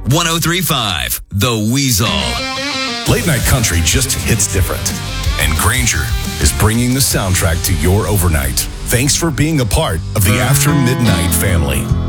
1035 The Weasel. Late night country just hits different. And Granger is bringing the soundtrack to your overnight. Thanks for being a part of the After Midnight family.